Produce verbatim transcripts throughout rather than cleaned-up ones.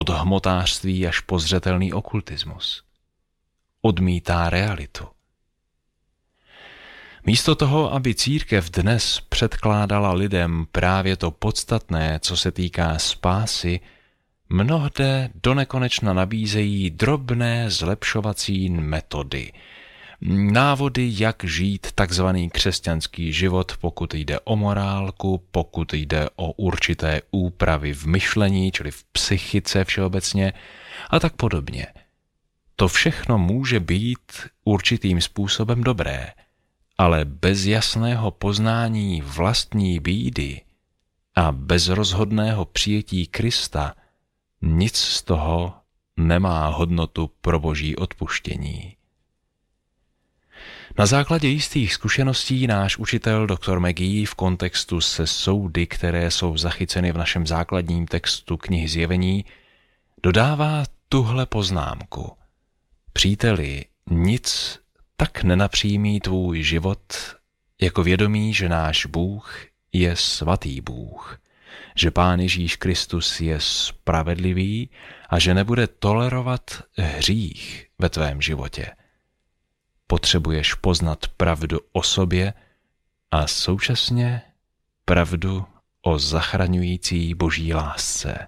od hmotářství až po zřetelný okultismus. Odmítá realitu. Místo toho, aby církev dnes předkládala lidem právě to podstatné, co se týká spásy, mnohde donekonečna nabízejí drobné zlepšovací metody, návody, jak žít takzvaný křesťanský život, pokud jde o morálku, pokud jde o určité úpravy v myšlení, čili v psychice všeobecně a tak podobně. To všechno může být určitým způsobem dobré, ale bez jasného poznání vlastní bídy a bez rozhodného přijetí Krista nic z toho nemá hodnotu pro boží odpuštění. Na základě jistých zkušeností náš učitel doktor McGee v kontextu se soudy, které jsou zachyceny v našem základním textu knihy Zjevení, dodává tuhle poznámku. Příteli, nic tak nenapřímí tvůj život, jako vědomí, že náš Bůh je svatý Bůh, že Pán Ježíš Kristus je spravedlivý a že nebude tolerovat hřích ve tvém životě. Potřebuješ poznat pravdu o sobě a současně pravdu o zachraňující boží lásce.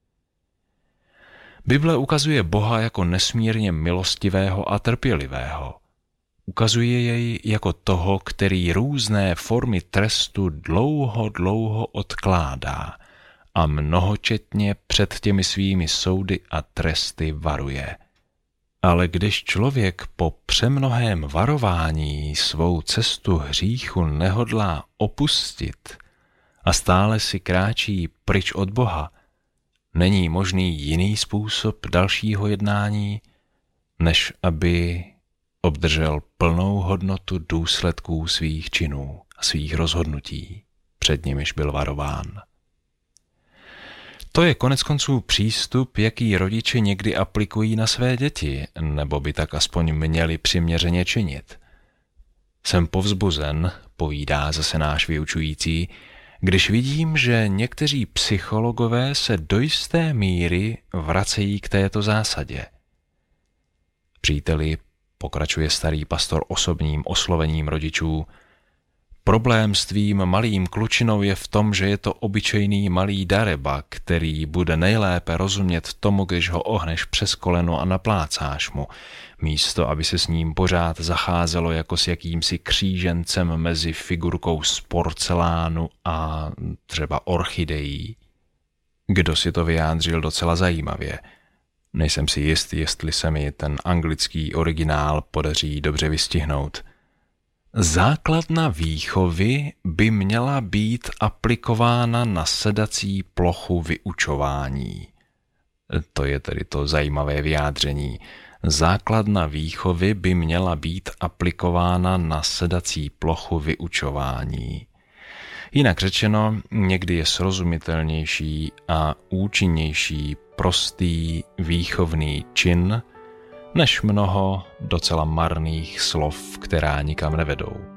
Bible ukazuje Boha jako nesmírně milostivého a trpělivého. Ukazuje jej jako toho, který různé formy trestu dlouho, dlouho odkládá a mnohočetně před těmi svými soudy a tresty varuje. Ale když člověk po přemnohém varování svou cestu hříchu nehodlá opustit a stále si kráčí pryč od Boha, není možný jiný způsob dalšího jednání, než aby obdržel plnou hodnotu důsledků svých činů a svých rozhodnutí, před nimiž byl varován. To je koneckonců přístup, jaký rodiče někdy aplikují na své děti, nebo by tak aspoň měli přiměřeně činit. Jsem povzbuzen, povídá zase náš vyučující, když vidím, že někteří psychologové se do jisté míry vracejí k této zásadě. Příteli, pokračuje starý pastor osobním oslovením rodičů, problém s tvým malým klučinou je v tom, že je to obyčejný malý dareba, který bude nejlépe rozumět tomu, když ho ohneš přes koleno a naplácáš mu, místo aby se s ním pořád zacházelo jako s jakýmsi křížencem mezi figurkou z porcelánu a třeba orchidejí. Kdo si to vyjádřil docela zajímavě. Nejsem si jist, jestli se mi ten anglický originál podaří dobře vystihnout. Základna výchovy by měla být aplikována na sedací plochu vyučování. To je tedy to zajímavé vyjádření. Základna výchovy by měla být aplikována na sedací plochu vyučování. Jinak řečeno, někdy je srozumitelnější a účinnější prostý výchovný čin, než mnoho docela marných slov, která nikam nevedou.